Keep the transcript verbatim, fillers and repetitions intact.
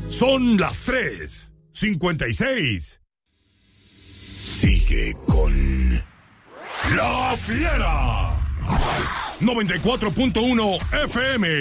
Son las tres cincuenta y seis. Sigue con La Fiera. noventa y cuatro punto uno F M.